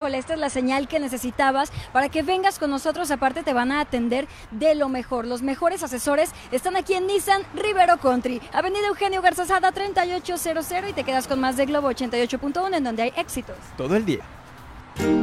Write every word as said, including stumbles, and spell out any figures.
híjole, esta es la señal que necesitabas para que vengas con nosotros. Aparte te van a atender de lo mejor. Los mejores asesores están aquí en Nissan Rivero Country, Avenida Eugenio Garzazada treinta y ocho cero cero, y te quedas con más de Globo ochenta y ocho punto uno, en donde hay éxitos todo el día.